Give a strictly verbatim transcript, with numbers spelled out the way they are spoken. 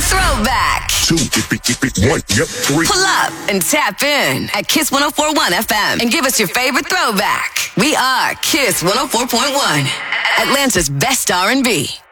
Throwback. Two, if it, if it, one, yep, three. Pull up and tap in at Kiss one oh four point one F M and give us your favorite throwback. We are Kiss one oh four point one, Atlanta's best R and B.